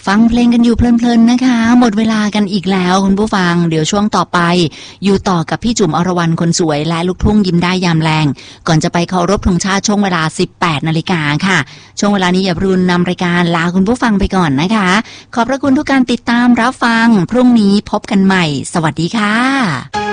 ฟังเพลงกันอยู่เพลินๆนะคะหมดเวลากันอีกแล้วคุณผู้ฟังเดี๋ยวช่วงต่อไปอยู่ต่อกับพี่จุ๋มอรวรรณคนสวยและลูกทุ่งยิ้มได้ยามแรงก่อนจะไปเคารพธงชาติช่วงเวลา 18 นาฬิกาค่ะช่วงเวลานี้อย่าพรุนนำรายการลาคุณผู้ฟังไปก่อนนะคะขอบพระคุณทุกการติดตามรับฟังพรุ่งนี้พบกันใหม่สวัสดีค่ะ